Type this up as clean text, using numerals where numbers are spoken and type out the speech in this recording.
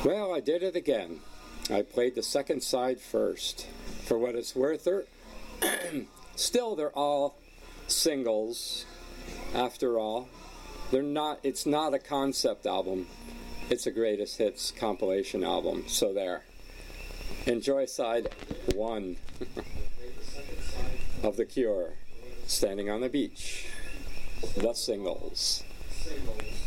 Well, I did it again. I played the second side first. For what it's worth, they're all singles. After all, it's not a concept album. It's a greatest hits compilation album. So there. Enjoy side 1 of The Cure, Standing on the Beach. The Singles.